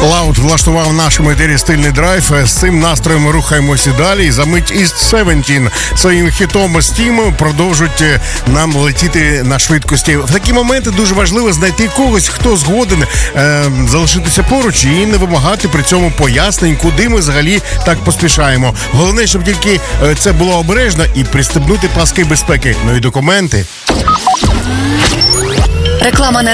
Лаут влаштував в нашому етері стильний драйв. З цим настроєм ми рухаємося далі. І за мить East 17 своїм хітом Steam продовжують нам летіти на швидкості. В такі моменти дуже важливо знайти когось, хто згоден залишитися поруч і не вимагати при цьому пояснень, куди ми взагалі так поспішаємо. Головне, щоб тільки це було обережно і пристебнути паски безпеки. Ну і документи. Реклама на